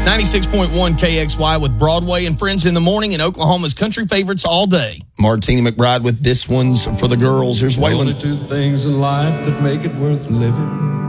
96.1 KXY with Broadway and Friends in the Morning and Oklahoma's country favorites all day. Martina McBride with This One's for the Girls. Here's Waylon. Only two things in life that make it worth living: